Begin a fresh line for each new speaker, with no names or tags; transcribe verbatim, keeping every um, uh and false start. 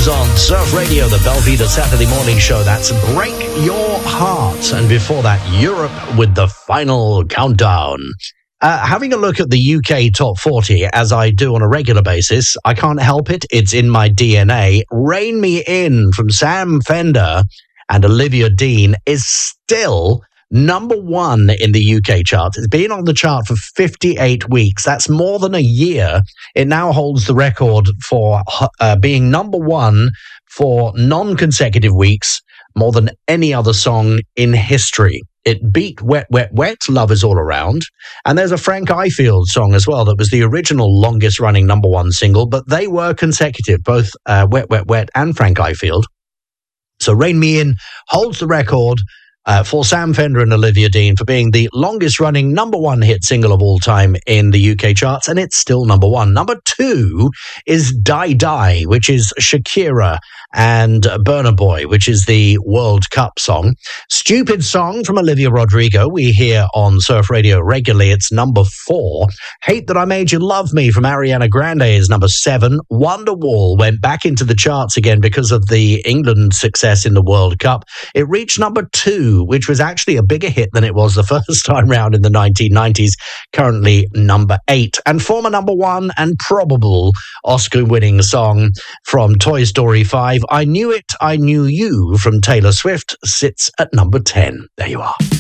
is on Surf Radio, the Belvedere Saturday morning show. That's Break Your Heart. And before that, Europe with the final countdown. Uh, having a look at the U K Top forty, as I do on a regular basis, I can't help it. It's in my D N A. Rain Me In from Sam Fender and Olivia Dean is still number one in the U K chart. It's been on the chart for fifty-eight weeks. That's more than a year. It now holds the record for uh, being number one for non-consecutive weeks, more than any other song in history. It beat Wet, Wet, Wet, Love Is All Around. And there's a Frank Ifield song as well that was the original longest-running number one single, but they were consecutive, both uh, Wet, Wet, Wet and Frank Ifield. So Rain Me In holds the record Uh, for Sam Fender and Olivia Dean for being the longest-running number one hit single of all time in the U K charts, and it's still number one. Number two is Die Die, which is Shakira and Burna Boy, which is the World Cup song. Stupid Song from Olivia Rodrigo, we hear on Surf Radio regularly. It's number four. Hate That I Made You Love Me from Ariana Grande is number seven. Wonderwall went back into the charts again because of the England success in the World Cup. It reached number two, which was actually a bigger hit than it was the first time round in the nineteen nineties, currently number eight. And former number one and probable Oscar-winning song from Toy Story five, I Knew It, I Knew You from Taylor Swift, sits at number ten. There you are.